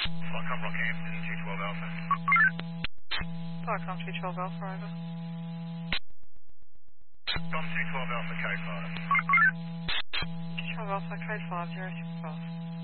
Flycom Rockhampton, 212 Alpha. Flycom 212 Alpha, over. Com 212 Alpha, code 5. 212 Alpha, code 5, 065.